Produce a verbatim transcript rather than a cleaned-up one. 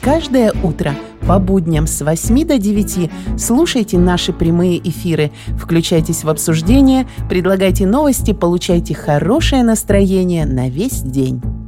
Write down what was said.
Каждое утро по будням с восьми до девяти слушайте наши прямые эфиры, включайтесь в обсуждение, предлагайте новости, получайте хорошее настроение на весь день.